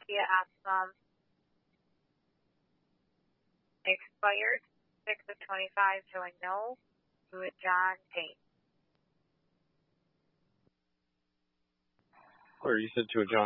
Kia Optima expired 6 of 25, showing no. To it, John Tate. Or you said to a John.